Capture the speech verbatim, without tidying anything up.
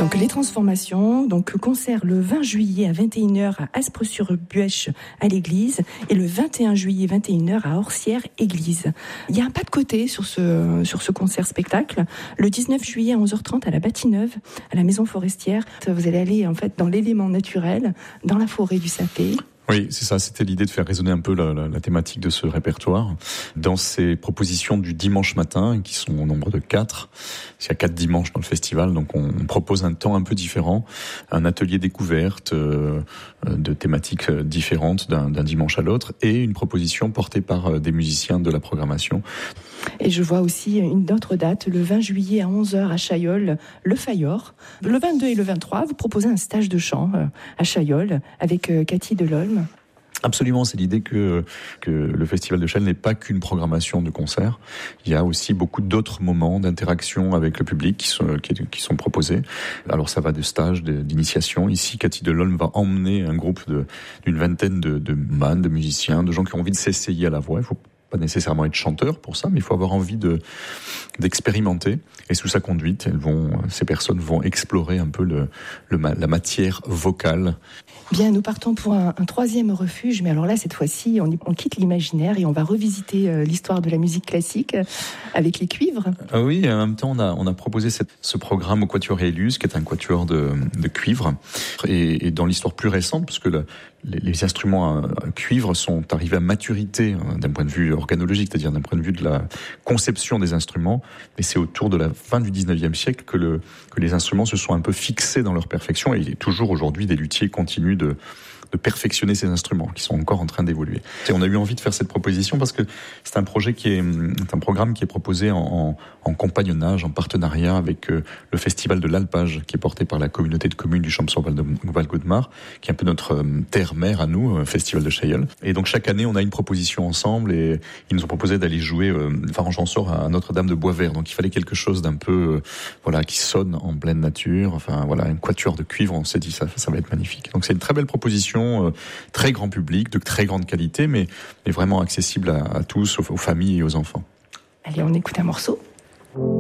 Donc les transformations, donc concert le vingt juillet à vingt et une heures à Aspres-sur-Buëche à l'église et le vingt et un juillet vingt et une heures à Orsières église. Il y a un pas de côté sur ce, sur ce concert spectacle. Le dix-neuf juillet à onze heures trente à la Bâtie-Neuve, à la Maison Forestière. Vous allez aller en fait dans l'élément naturel, dans la forêt du Sapé. Oui, c'est ça, c'était l'idée de faire résonner un peu la, la, la thématique de ce répertoire. Dans ces propositions du dimanche matin, qui sont au nombre de quatre, il y a quatre dimanches dans le festival, donc on, on propose un temps un peu différent, un atelier découverte euh, de thématiques différentes d'un, d'un dimanche à l'autre, et une proposition portée par des musiciens de la programmation. Et je vois aussi une autre date, le vingt juillet à onze heures à Chaillol, le Fayol. Le vingt-deux et le vingt-trois, vous proposez un stage de chant à Chaillol avec Cathy Delolme. Absolument, c'est l'idée que que le Festival de Chelles n'est pas qu'une programmation de concerts. Il y a aussi beaucoup d'autres moments d'interaction avec le public qui sont qui, qui sont proposés. Alors ça va de stages, de, d'initiation. Ici, Cathy Delolme va emmener un groupe de d'une vingtaine de de man, de musiciens, de gens qui ont envie de s'essayer à la voix. Il faut pas nécessairement être chanteur pour ça, mais il faut avoir envie de d'expérimenter. Et sous sa conduite, elles vont, ces personnes vont explorer un peu le, le la matière vocale. Bien, nous partons pour un, un troisième refuge, mais alors là, cette fois-ci, on, on quitte l'imaginaire et on va revisiter euh, l'histoire de la musique classique avec les cuivres. Ah oui, en même temps, on a, on a proposé cette, ce programme au Quatuor Élus, qui est un quatuor de, de cuivre. Et, et dans l'histoire plus récente, parce que le, les, les instruments à, à cuivre sont arrivés à maturité hein, d'un point de vue organologique, c'est-à-dire d'un point de vue de la conception des instruments. Mais c'est autour de la fin du dix-neuvième siècle que, le, que les instruments se sont un peu fixés dans leur perfection. Et il est toujours aujourd'hui, des luthiers continuent de, de perfectionner ces instruments, qui sont encore en train d'évoluer. Et on a eu envie de faire cette proposition parce que c'est un projet qui est, un programme qui est proposé en, en, en compagnonnage, en partenariat avec euh, le Festival de l'Alpage, qui est porté par la communauté de communes du Champ-sur-Val-de-Marne, qui est un peu notre euh, terre-mère à nous, euh, Festival de Chaillol. Et donc chaque année, on a une proposition ensemble et ils nous ont proposé d'aller jouer euh, Faran-Champsaur à Notre-Dame de Boisvert. Donc il fallait quelque chose d'un peu, euh, voilà, qui sonne en pleine nature. Enfin voilà, un quatuor de cuivre. On s'est dit ça, ça va être magnifique. Donc c'est une très belle proposition. Très grand public, de très grande qualité, mais, mais vraiment accessible à, à tous, aux, aux familles et aux enfants. Allez, on écoute un morceau.